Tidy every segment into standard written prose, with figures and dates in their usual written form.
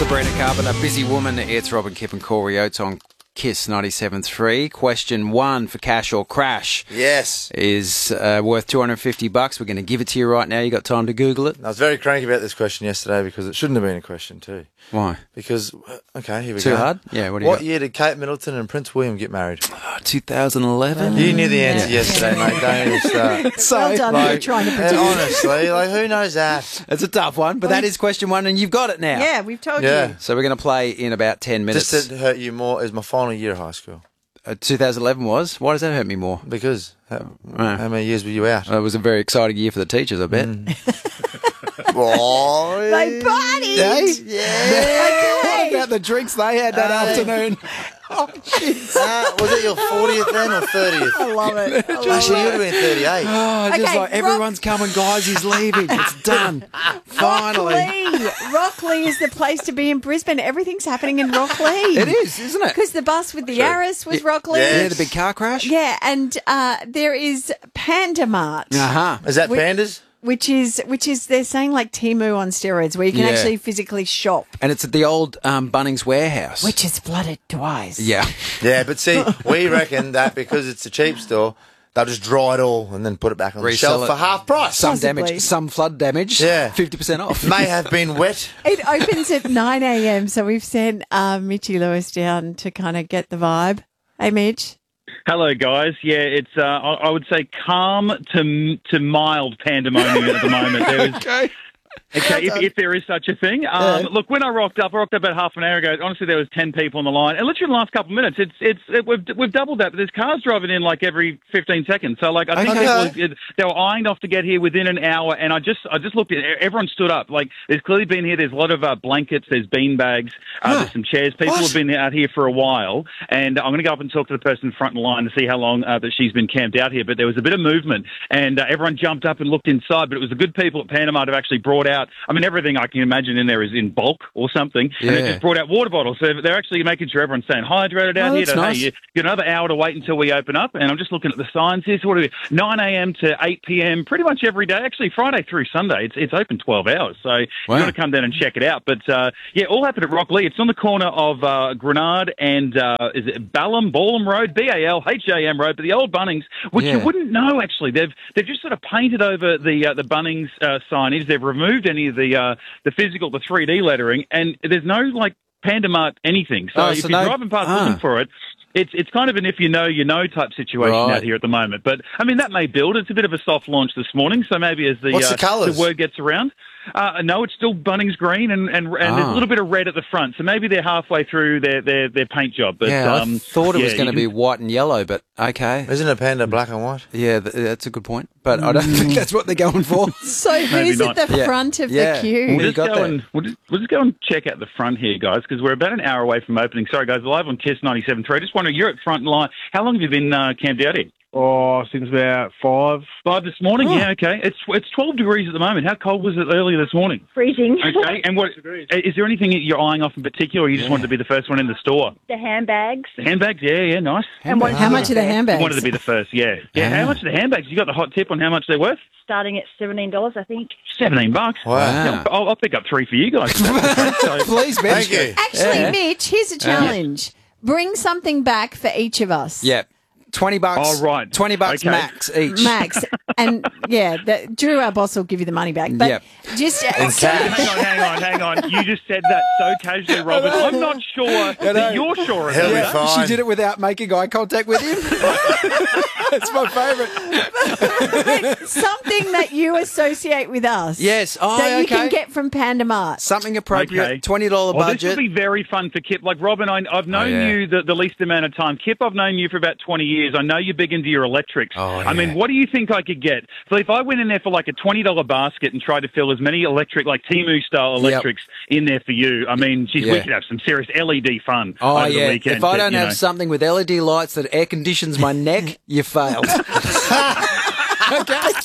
Sabrina Carpenter, Busy Woman. It's Robin Kipp and Corey Oates on Kiss 97.3. Question 1 for Cash or Crash. Yes. Is worth $250. We're going to give it to you right now. You got time to Google it? I was very cranky about this question yesterday because it shouldn't have been a question too. Why? Because, okay, here we go. Too hard? Yeah, what do you What got? year did Kate Middleton and Prince William get married? 2011. You knew the answer yesterday, mate. Don't even start. Well done, you're trying to predict. Honestly, who knows that? It's a tough one, but that is question 1 and you've got it now. Yeah, we've told Yeah. you. So we're going to play in about 10 minutes. Just to hurt you more, is my final year of high school. 2011 was? Why does that hurt me more? Because how many years were you out? It was a very exciting year for the teachers, I bet. Boy. They partied. Yeah. What about the drinks they had that afternoon? Oh, jeez. Was it your 40th then or 30th? I love it. I love Actually, you it. would have been 38. Oh, just Okay, like everyone's coming, guys. He's leaving. It's done. Finally. Rockley is the place to be in Brisbane. Everything's happening in Rockley. It is, isn't it? Because the bus with the Yaris was Rockley. Yeah. Yeah, the big car crash. Yeah, and there is Panda Mart, Uh-huh. Is that pandas? which is they're saying like Temu on steroids, where you can Yeah. actually physically shop, And it's at the old Bunnings warehouse. which is flooded twice. Yeah. Yeah, but see, we reckon that because it's a cheap store, they'll just dry it all and then put it back on the Resell shelf it. for half price. Some Possibly. damage, some flood damage. Yeah. 50% off. May have been wet. It opens at 9 a.m, so we've sent Mitchy Lewis down to kind of get the vibe. Hey, Mitch. Hello, guys. Yeah, it's I would say calm to mild pandemonium at the moment. There is, okay, if there is such a thing. Look, when I rocked up about half an hour ago. Honestly, there was 10 people on the line, and literally in the last couple of minutes, we've doubled that. But there's cars driving in like every 15 seconds. So like I think people, they were eyeing off to get here within an hour, and I just looked at everyone stood up. Like there's clearly been here. There's a lot of blankets. There's bean bags. There's some chairs. People have been out here for a while, and I'm going to go up and talk to the person in front of the line to see how long that she's been camped out here. But there was a bit of movement, and everyone jumped up and looked inside. But it was the good people at Panama that have actually brought out. I mean, everything I can imagine in there is in bulk or something, and they just brought out water bottles. So they're actually making sure everyone's staying hydrated out here. That's nice. Hey, you got another hour to wait until we open up, and I'm just looking at the signs here. So what are we? 9 a.m. to 8 p.m. pretty much every day. Actually, Friday through Sunday, it's open 12 hours. So you got to come down and check it out. But yeah, all happened at Rockley. It's on the corner of Grenard and is it Balham Road, Balham Road, but the old Bunnings, which you wouldn't know actually. They've just sort of painted over the Bunnings signage. They've removed any of the physical, the 3D lettering, and there's no like Panda Mart anything. So if you're driving past looking for it, it's kind of an if you know type situation out here at the moment. But I mean that may build. It's a bit of a soft launch this morning, so maybe as the word gets around. No, it's still Bunnings green and there's a little bit of red at the front. So maybe they're halfway through their paint job. But, I thought it was going to be white and yellow, but okay. Isn't a panda black and white? Yeah, that's a good point. But I don't think that's what they're going for. So who's at the front of the queue? We'll just go and check out the front here, guys, because we're about an hour away from opening. Sorry, guys, live on Kiss 97.3. Just wondering, you're at front line. How long have you been camped out here? Oh, since about 5. 5 this morning? Yeah, okay. It's 12 degrees at the moment. How cold was it earlier this morning? Freezing. Okay, and what is there anything you're eyeing off in particular, or you just wanted to be the first one in the store? The handbags. The handbags? Yeah, nice. And how much are the handbags? I wanted to be the first, yeah. How much are the handbags? You got the hot tip on how much they're worth? Starting at $17, I think. $17. Wow. Yeah, I'll pick up 3 for you guys. Please, Thank you. Actually, Mitch, here's a challenge. Bring something back for each of us. Yeah. $20. Oh, right. $20 max each. Max. And yeah, Drew, our boss, will give you the money back. But just hang on. You just said that so casually, Robert. I'm not sure that you're sure of He'll be that. fine. She did it without making eye contact with him. That's my favourite. something that you associate with us. Yes. Oh, that you okay. can get from Panda Mart. Something appropriate. Okay. $20 Well, budget. this will be very fun for Kip. Like, Robin, I've known you the least amount of time. Kip, I've known you for about 20 years. I know you're big into your electrics. Oh, I mean, what do you think I could get? So if I went in there for like a $20 basket and tried to fill as many electric, like Temu-style electrics in there for you, I mean, geez, we could have some serious LED fun over the weekend. If I don't have something with LED lights that air conditions my neck, you failed. Okay.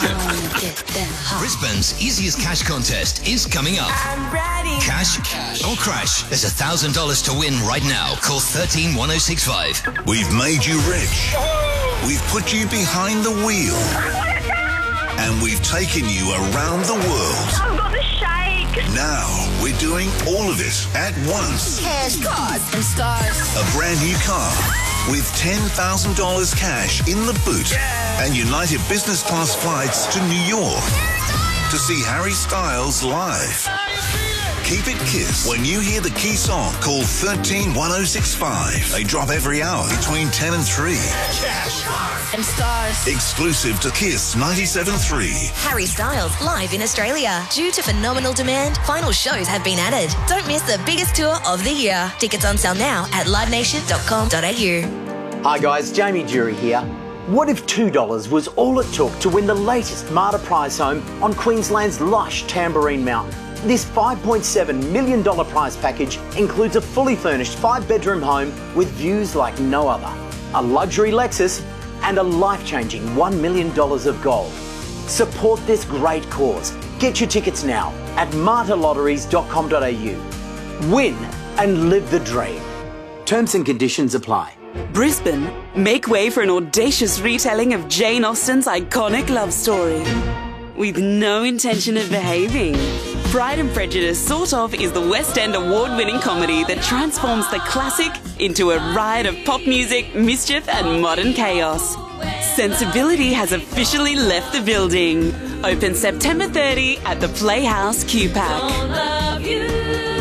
Brisbane's easiest cash contest is coming up. I'm ready. Cash or crash. There's $1,000 to win right now. Call 131065. We've made you rich. We've put you behind the wheel. And we've taken you around the world. I've got the shakes. Now we're doing all of it at once. Cash, cars, and stars. A brand new car with $10,000 cash in the boot and United Business Class flights to New York to see Harry Styles live. Keep it Kiss. When you hear the key song, call 131065. They drop every hour between 10 and 3. Cash, cars, and stars. Exclusive to Kiss 97.3. Harry Styles live in Australia. Due to phenomenal demand, final shows have been added. Don't miss the biggest tour of the year. Tickets on sale now at livenation.com.au. Hi guys, Jamie Jury here. What if $2 was all it took to win the latest Marta prize home on Queensland's lush Tamborine Mountain? This $5.7 million prize package includes a fully furnished 5-bedroom home with views like no other, a luxury Lexus and a life-changing $1 million of gold. Support this great cause. Get your tickets now at martalotteries.com.au. Win and live the dream. Terms and conditions apply. Brisbane, make way for an audacious retelling of Jane Austen's iconic love story. With no intention of behaving. Pride and Prejudice Sort Of is the West End award-winning comedy that transforms the classic into a riot of pop music, mischief and modern chaos. Sensibility has officially left the building. Open September 30 at the Playhouse QPAC.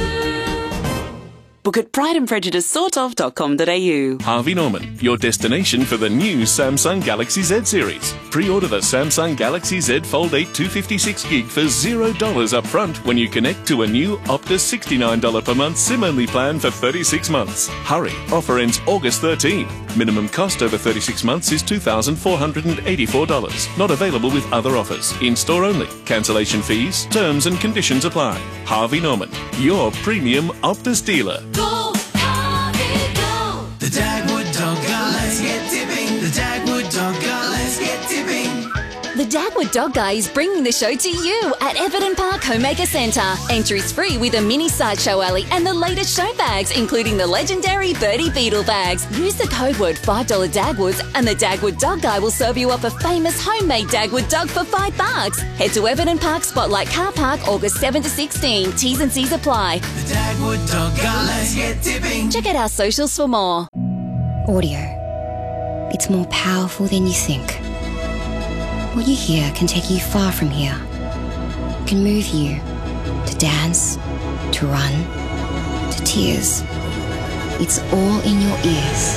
Book at prideandprejudicesortof.com.au. Harvey Norman, your destination for the new Samsung Galaxy Z series. Pre-order the Samsung Galaxy Z Fold 8 256GB for $0 up front when you connect to a new Optus $69 per month SIM-only plan for 36 months. Hurry, offer ends August 13. Minimum cost over 36 months is $2,484. Not available with other offers. In-store only. Cancellation fees, terms and conditions apply. Harvey Norman, your premium Optus dealer. Go, Harvey, go! The Dagwood Dog, let's get tipping. The Dagwood Dog, let's get tipping. The Dagwood Dog Guy is bringing the show to you at Everton Park Homemaker Centre. Entries free with a mini sideshow alley and the latest show bags, including the legendary Birdie Beetle bags. Use the code word $5 Dagwoods and the Dagwood Dog Guy will serve you up a famous homemade Dagwood dog for $5. Head to Everton Park Spotlight Car Park August 7 to 16. T's and C's apply. The Dagwood Dog, let's get tipping. Check out our socials for more. Audio. It's more powerful than you think. What you hear can take you far from here. It can move you to dance, to run, to tears. It's all in your ears.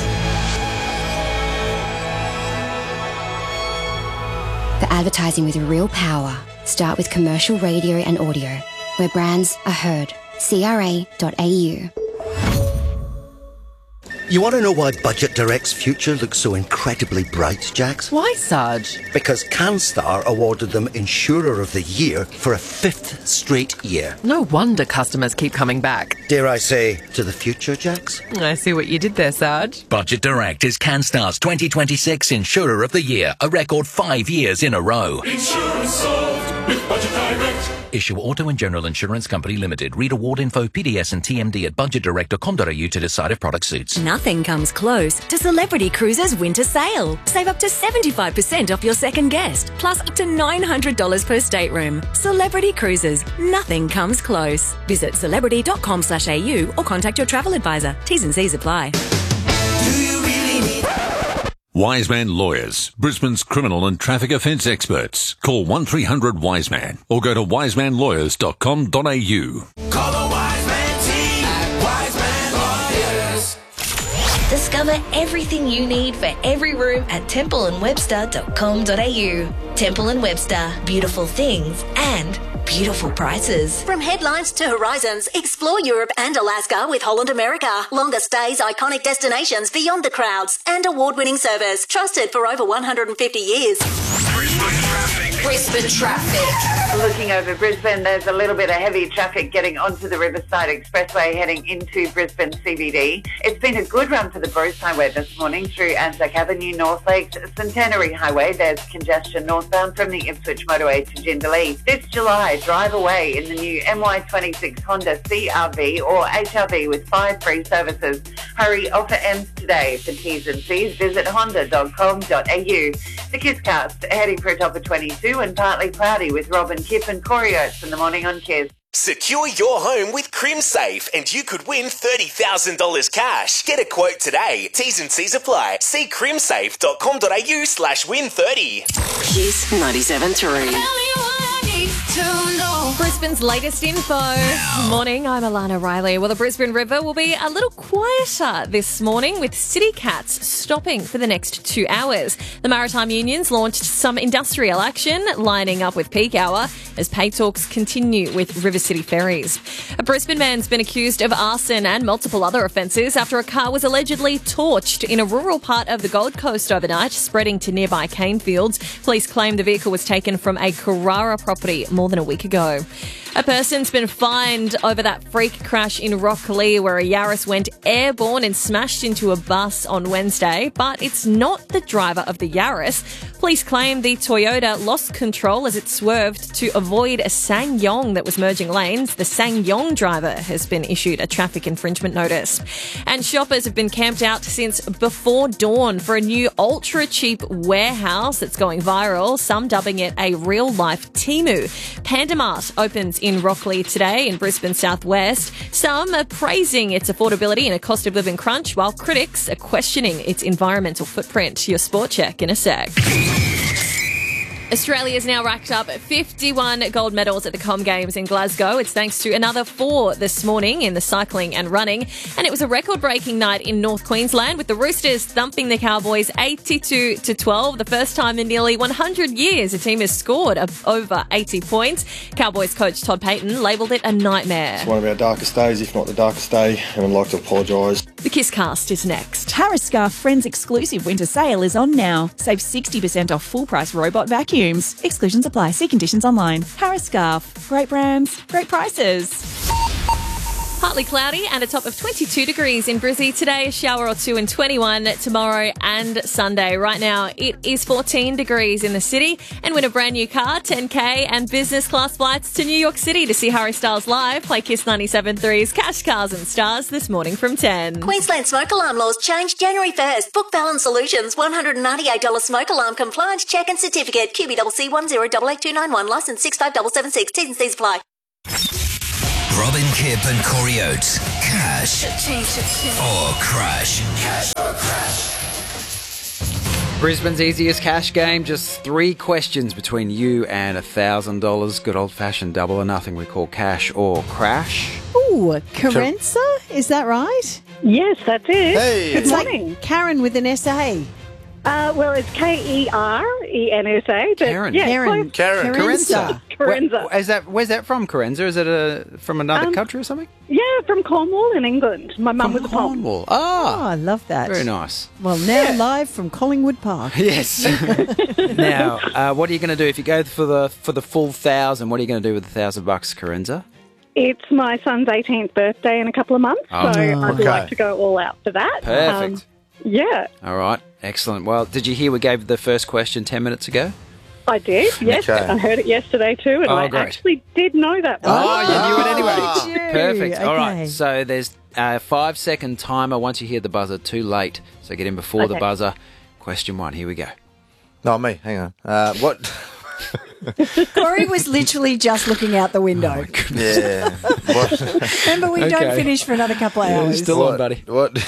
For advertising with real power, start with commercial radio and audio, where brands are heard. CRA.au. You want to know why Budget Direct's future looks so incredibly bright, Jax? Why, Sarge? Because CanStar awarded them Insurer of the Year for a 5th straight year. No wonder customers keep coming back. Dare I say, to the future, Jax? I see what you did there, Sarge. Budget Direct is CanStar's 2026 Insurer of the Year, a record 5 years in a row. Insurance solved with Budget Direct. Issue Auto and General Insurance Company Limited. Read award info, PDS and TMD at budgetdirect.com.au to decide if product suits. Nothing comes close to Celebrity Cruises Winter Sale. Save up to 75% off your second guest, plus up to $900 per stateroom. Celebrity Cruises. Nothing comes close. Visit celebrity.com.au or contact your travel advisor. T's and C's apply. Wiseman Lawyers, Brisbane's criminal and traffic offence experts. Call 1300-WISEMAN or go to wisemanlawyers.com.au. Call the Wiseman team at Wiseman Lawyers. Discover everything you need for every room at templeandwebster.com.au. Temple & Webster. Beautiful things and beautiful prices. From headlines to horizons, explore Europe and Alaska with Holland America. Longer stays, iconic destinations beyond the crowds, and award-winning service. Trusted for over 150 years. Brisbane traffic. Looking over Brisbane, there's a little bit of heavy traffic getting onto the Riverside Expressway heading into Brisbane CBD. It's been a good run for the Bruce Highway this morning through Anzac Avenue, North Lakes, Centenary Highway. There's congestion northbound from the Ipswich motorway to Jindalee. This July, drive away in the new MY26 Honda CR-V or HR-V with 5 free services. Hurry, offer ends today. For T's and C's, visit honda.com.au. The Kisscast heading for a top of 22 and partly cloudy with Rob and Kip and Corey Oates in the morning on Kiss. Secure your home with CrimSafe and you could win $30,000 cash. Get a quote today. T's and C's apply. See crimsafe.com.au/win30. Kiss 97.3. Brisbane's latest info. Morning, I'm Alana Riley. Well, the Brisbane River will be a little quieter this morning with city cats stopping for the next 2 hours. The Maritime Unions launched some industrial action, lining up with peak hour as pay talks continue with River City Ferries. A Brisbane man's been accused of arson and multiple other offences after a car was allegedly torched in a rural part of the Gold Coast overnight, spreading to nearby cane fields. Police claim the vehicle was taken from a Carrara property more than a week ago. A person's been fined over that freak crash in Rocklea where a Yaris went airborne and smashed into a bus on Wednesday, but it's not the driver of the Yaris. Police claim the Toyota lost control as it swerved to avoid a SsangYong that was merging lanes. The SsangYong driver has been issued a traffic infringement notice. And shoppers have been camped out since before dawn for a new ultra-cheap warehouse that's going viral, some dubbing it a real-life Temu. Pandamart opens in Rocklea today in Brisbane southwest. Some are praising its affordability in a cost of living crunch, while critics are questioning its environmental footprint. Your sport check in a sec. Australia's now racked up 51 gold medals at the Com Games in Glasgow. It's thanks to another 4 this morning in the cycling and running. And it was a record-breaking night in North Queensland with the Roosters thumping the Cowboys 82-12. The first time in nearly 100 years a team has scored over 80 points. Cowboys coach Todd Payton labelled it a nightmare. It's one of our darkest days, if not the darkest day, and I'd like to apologise. The Kiss Cast is next. Harris Scarf Friends exclusive winter sale is on now. Save 60% off full-price robot vacuums. Exclusions apply. See conditions online. Harris Scarf. Great brands, great prices. Partly cloudy and a top of 22 degrees in Brizzy today, a shower or two and 21 tomorrow and Sunday. Right now it is 14 degrees in the city, and win a brand new car, 10K and business class flights to New York City to see Harry Styles live. Play Kiss 97.3's Cash Cars and Stars this morning from 10. Queensland smoke alarm laws change January 1st. Book Fallon Solutions, $198 smoke alarm compliance check and certificate. QBCC 10888291, licence 65776. T's and C's apply. Robin Kipp and Corey Oates. Cash or crash. Cash or crash. Brisbane's easiest cash game. Just 3 questions between you and $1,000. Good old-fashioned double or nothing we call cash or crash. Ooh, Carenza? Is that right? Yes, that's it. Hey. Good It's morning. like Karen with an S-A. Well, it's Kerensa. Karen. Yeah, Karen. Karen. Carenza. Carenza. Where's that from, Carenza? Is it from another country or something? Yeah, from Cornwall in England. My mum was a pop. Cornwall. Oh, Ah, I love that. very nice. Well, now live from Collingwood Park. Yes. Now, what are you going to do if you go for the full 1,000? What are you going to do with the $1,000, Carenza? It's my son's 18th birthday in a couple of months, so I'd like to go all out for that. Perfect. Yeah, All right. Excellent. Well, did you hear we gave the first question 10 minutes ago? I did. Yes, Okay. I heard it yesterday too, and Oh, I great. actually did know that one. Oh, you knew it anyway. Did you? Perfect. All Okay. right. So there's a 5-second timer once you hear the buzzer. Too late. So get in before the Okay. buzzer. Question 1. Here we go. Not me. Hang on. What? Corey was literally just looking out the window. Yeah. What? Remember, we don't Okay. finish for another couple of hours. Still on, buddy. What?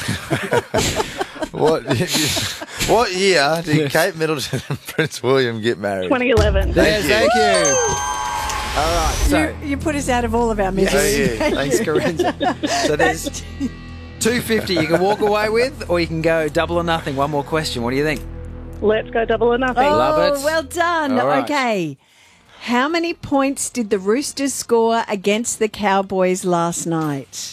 What year did Kate Middleton and Prince William get married? 2011. Yes, thank you. All right. So, You put us out of all of our misery. thanks, Carenza. So there's $250 you can walk away with, or you can go double or nothing. One more question. What do you think? Let's go double or nothing. Oh, Love it. well done. All right. Okay. How many points did the Roosters score against the Cowboys last night?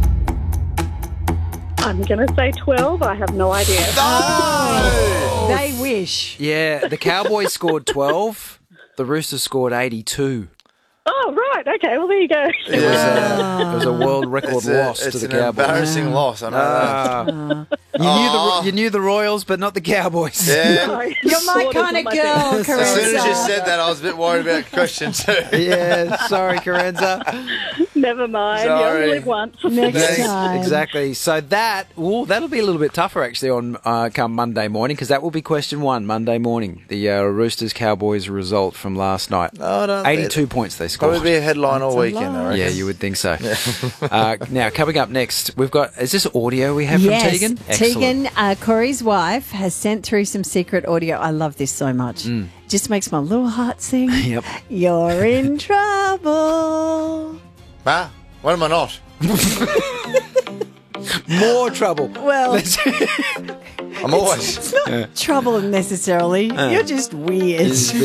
I'm going to say 12. I have no idea. Oh! They wish. Yeah, the Cowboys scored 12. The Roosters scored 82. Oh, right. Okay. Well, there you go. It was a world record loss to It's the an Cowboys. embarrassing loss. I know that. You knew the Royals, but not the Cowboys. Yeah. You're my kind of girl, As soon as you Carenza. said that, I was a bit worried about question 2. Yeah, sorry, Carenza. Never mind. You Sorry. only live once. Next time. Exactly. So that'll be a little bit tougher actually on come Monday morning, because that will be question 1 Monday morning. The Roosters Cowboys result from last night. Oh, don't 82 points they scored. Probably be a headline all weekend, I reckon. Yeah, you would think so. Now, coming up next, we've got, is this audio we have Yes, from Tegan? Excellent. Tegan, Corey's wife, has sent through some secret audio. I love this so much. Just makes my little heart sing. Yep. You're in trouble. Ah, what am I not? More trouble. Well, I'm always. it's not trouble necessarily. You're just weird.